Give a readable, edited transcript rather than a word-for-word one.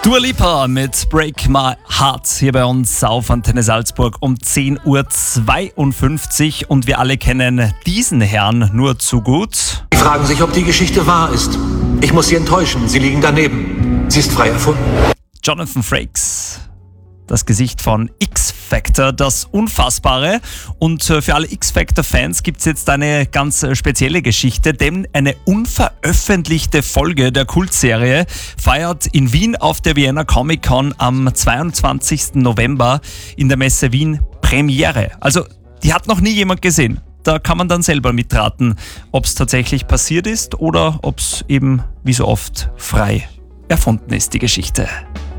Dua Lipa mit Break My Heart hier bei uns auf Antenne Salzburg um 10.52 Uhr und wir alle kennen diesen Herrn nur zu gut. Sie fragen sich, ob die Geschichte wahr ist. Ich muss Sie enttäuschen, Sie liegen daneben. Sie ist frei erfunden. Jonathan Frakes, das Gesicht von X-Factor, das Unfassbare. Und für alle X-Factor-Fans gibt es jetzt eine ganz spezielle Geschichte, denn eine unveröffentlichte Folge der Kultserie feiert in Wien auf der Vienna Comic Con am 22. November in der Messe Wien Premiere. Also, die hat noch nie jemand gesehen. Da kann man dann selber mitraten, ob es tatsächlich passiert ist oder ob es eben, wie so oft, frei erfunden ist, die Geschichte.